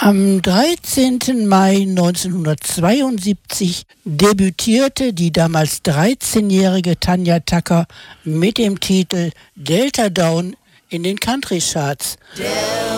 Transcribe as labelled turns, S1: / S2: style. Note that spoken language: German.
S1: Am 13. Mai 1972 debütierte die damals 13-jährige Tanya Tucker mit dem Titel Delta Dawn in den Country-Charts.